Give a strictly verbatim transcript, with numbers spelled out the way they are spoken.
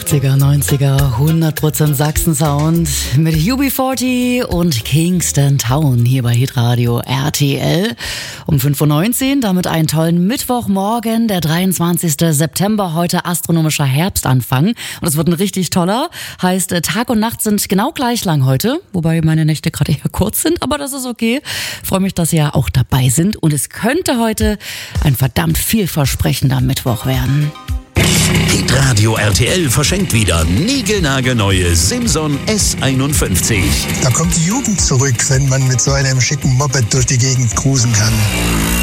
achtziger, neunziger, hundert Prozent Sachsen-Sound mit U B vierzig und Kingston Town hier bei Hitradio R T L um fünf Uhr neunzehn. Damit einen tollen Mittwochmorgen, der dreiundzwanzigster September, heute astronomischer Herbstanfang. Und es wird ein richtig toller. Heißt, Tag und Nacht sind genau gleich lang heute, wobei meine Nächte gerade eher kurz sind, aber das ist okay. Freue mich, dass ihr auch dabei sind und es könnte heute ein verdammt vielversprechender Mittwoch werden. Hitradio R T L verschenkt wieder niegelnagelneue Simson S einundfünfzig. Da kommt die Jugend zurück, wenn man mit so einem schicken Moped durch die Gegend cruisen kann.